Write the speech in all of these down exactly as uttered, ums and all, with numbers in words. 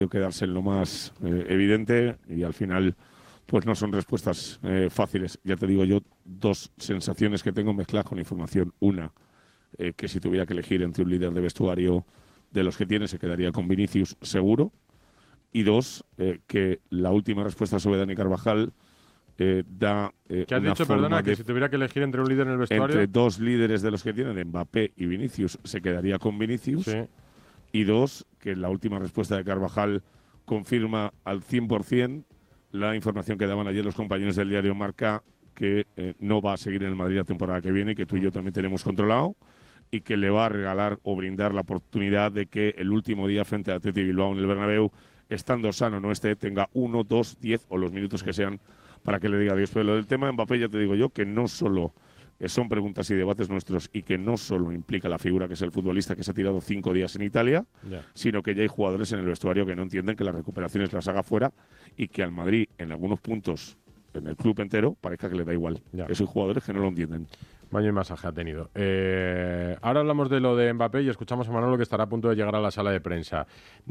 quedarse en lo más eh, evidente y al final pues no son respuestas eh, fáciles. Ya te digo yo, dos sensaciones que tengo mezcladas con información. Una, eh, que si tuviera que elegir entre un líder de vestuario de los que tiene, se quedaría con Vinicius seguro. Y dos, eh, que la última respuesta sobre Dani Carvajal eh, da eh, ¿Qué has una dicho, forma perdona, de, que si tuviera que elegir entre un líder en el vestuario? entre dos líderes de los que tiene, de Mbappé y Vinicius, se quedaría con Vinicius. Sí. Y dos, que la última respuesta de Carvajal confirma al cien por ciento la información que daban ayer los compañeros del diario Marca, que eh, no va a seguir en el Madrid la temporada que viene, que tú y yo también tenemos controlado, y que le va a regalar o brindar la oportunidad de que el último día frente a Athletic Bilbao en el Bernabéu, estando sano no esté, tenga uno, dos, diez o los minutos que sean para que le diga adiós. Pero lo del tema de Mbappé, ya te digo yo, que no solo son preguntas y debates nuestros y que no solo implica la figura que es el futbolista que se ha tirado cinco días en Italia, Ya. sino que ya hay jugadores en el vestuario que no entienden que las recuperaciones las haga fuera y que al Madrid, en algunos puntos, en el club entero, parezca que le da igual. Ya. Esos jugadores que no lo entienden. Baño y masaje ha tenido. Eh, ahora hablamos de lo de Mbappé y escuchamos a Manolo, que estará a punto de llegar a la sala de prensa.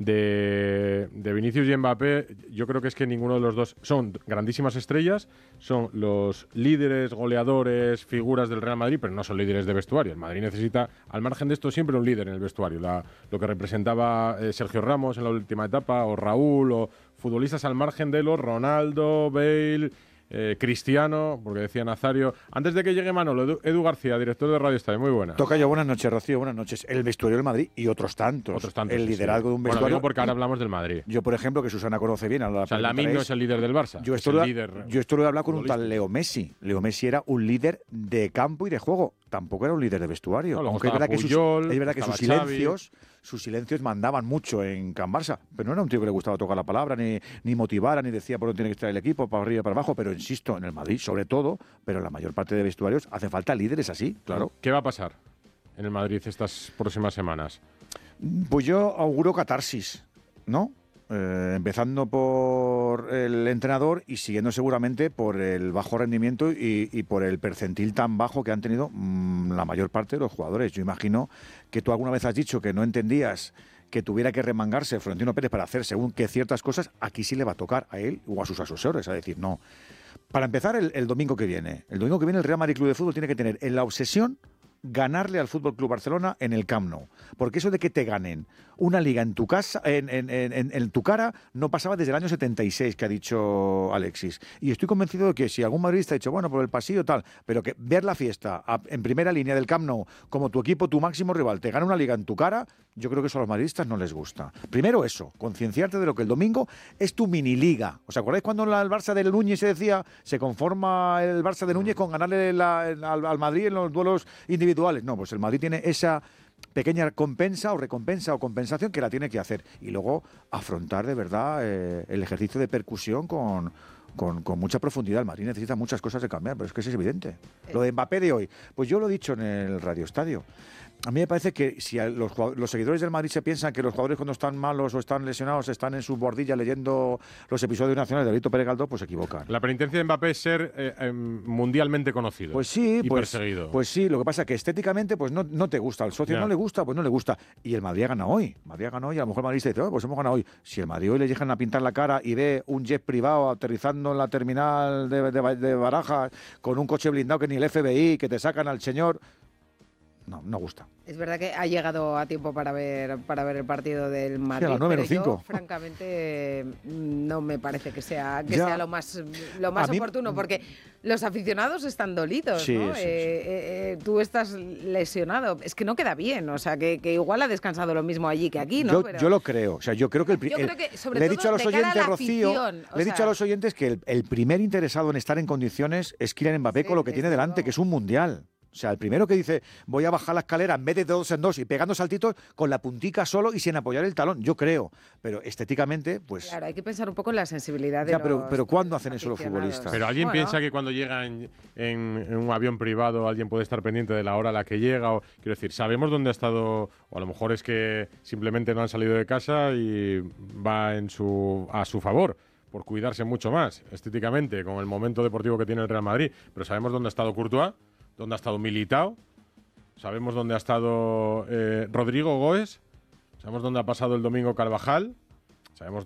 De, de Vinicius y Mbappé, yo creo que es que ninguno de los dos son grandísimas estrellas, son los líderes, goleadores, figuras del Real Madrid, pero no son líderes de vestuario. El Madrid necesita, al margen de esto, siempre un líder en el vestuario. La, lo que representaba eh, Sergio Ramos en la última etapa, o Raúl, o futbolistas al margen de los Ronaldo, Bale... Eh, Cristiano, porque decía Nazario. Antes de que llegue Manolo, Edu, Edu García, director de Radio Estadio, muy buena. Toca yo, buenas noches, Rocío, buenas noches. El vestuario del Madrid y otros tantos. Otros tantos el sí, liderazgo sí. de un Bueno, vestuario. digo porque ahora hablamos del Madrid. Yo, por ejemplo, que Susana conoce bien. A la o sea, Lamine no es el líder del Barça. Yo es esto, el lo, líder yo esto lo he hablado con un tal Leo Messi. Leo Messi era un líder de campo y de juego. Tampoco era un líder de vestuario. No, luego Aunque es estaba verdad, Puyol, que sus, es verdad que sus estaba silencios, sus silencios mandaban mucho en Can Barça. Pero no era un tío que le gustaba tocar la palabra, ni, ni motivara, ni decía por dónde tiene que estar el equipo, para arriba y para abajo. Pero insisto, en el Madrid, sobre todo, pero en la mayor parte de vestuarios, hace falta líderes así, claro. ¿Qué va a pasar en el Madrid estas próximas semanas? Pues yo auguro catarsis, ¿no? Eh, empezando por el entrenador y siguiendo seguramente por el bajo rendimiento y, y por el percentil tan bajo que han tenido mmm, la mayor parte de los jugadores. Yo imagino que tú alguna vez has dicho que no entendías que tuviera que remangarse Florentino Pérez para hacer según que ciertas cosas, aquí sí le va a tocar a él o a sus asesores, a decir, no. Para empezar, el, el domingo que viene. El domingo que viene el Real Madrid Club de Fútbol tiene que tener en la obsesión ganarle al Fútbol Club Barcelona en el Camp Nou. Porque eso de que te ganen una liga en tu casa, en, en, en, en tu cara, no pasaba desde el año setenta y seis, que ha dicho Alexis. Y estoy convencido de que si algún madridista ha dicho, bueno, por el pasillo tal, pero que ver la fiesta a, en primera línea del Camp Nou, como tu equipo, tu máximo rival, te gana una liga en tu cara, yo creo que eso a los madridistas no les gusta. Primero eso, concienciarte de lo que el domingo es tu mini liga. ¿Os acordáis cuando el Barça del Núñez se decía, se conforma el Barça de Núñez con ganarle la, al, al Madrid en los duelos individuales? No, pues el Madrid tiene esa pequeña compensa o recompensa o compensación que la tiene que hacer y luego afrontar de verdad eh, el ejercicio de percusión con, con, con mucha profundidad. El Madrid necesita muchas cosas de cambiar, pero es que eso es evidente. Lo de Mbappé de hoy, pues yo lo he dicho en el Radio Estadio. A mí me parece que si los, los seguidores del Madrid se piensan que los jugadores cuando están malos o están lesionados están en su bordilla leyendo los episodios nacionales de Alito Pérez Galdós, pues se equivocan. La penitencia de Mbappé es ser eh, eh, mundialmente conocido. Pues sí, y pues, perseguido. Pues sí, lo que pasa es que estéticamente pues no, no te gusta. Al socio ya. no le gusta, pues no le gusta. Y el Madrid ha ganado hoy. Madrid ha ganado hoy y a lo mejor el Madrid dice, oh, pues hemos ganado hoy. Si el Madrid hoy le llegan a pintar la cara y ve un jet privado aterrizando en la terminal de, de, de Barajas con un coche blindado que ni el F B I, que te sacan al señor... No, no gusta. Es verdad que ha llegado a tiempo para ver para ver el partido del Madrid. Sí, a las nueve pero menos cinco. Yo, francamente, no me parece que sea que Ya. sea lo más lo más A mí- oportuno, porque los aficionados están dolidos, Sí, ¿no? sí, sí. Eh, eh, tú estás lesionado. Es que no queda bien, o sea, que, que igual ha descansado lo mismo allí que aquí, ¿no? Yo, Pero- yo lo creo. O sea, yo creo que el, pri- Yo el- creo que, sobre le he todo, dicho a los de cara a oyentes, la Rocío, afición, o le he dicho sea- a los oyentes que el, el primer interesado en estar en condiciones es Kylian Mbappé Sí, con lo que desde tiene delante, luego. que es un mundial. O sea, el primero que dice, voy a bajar la escalera en vez de dos en dos y pegando saltitos con la puntica solo y sin apoyar el talón, yo creo. Pero estéticamente, pues... Claro, hay que pensar un poco en la sensibilidad de Ya, pero- los pero ¿cuándo hacen eso los aficionados? futbolistas? Pero alguien Bueno, piensa que cuando llega en, en- en un avión privado alguien puede estar pendiente de la hora a la que llega. O, quiero decir, sabemos dónde ha estado, o a lo mejor es que simplemente no han salido de casa y va en su, a su favor, por cuidarse mucho más estéticamente con el momento deportivo que tiene el Real Madrid. Pero sabemos dónde ha estado Courtois, dónde ha estado Militao, sabemos dónde ha estado eh, Rodrigo Goes, sabemos dónde ha pasado el domingo Carvajal, sabemos